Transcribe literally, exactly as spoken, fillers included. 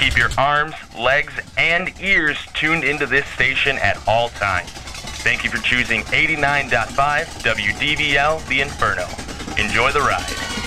Keep your arms, legs, and ears tuned into this station at all times. Thank you for choosing eighty-nine point five W D V L The Inferno. Enjoy the ride.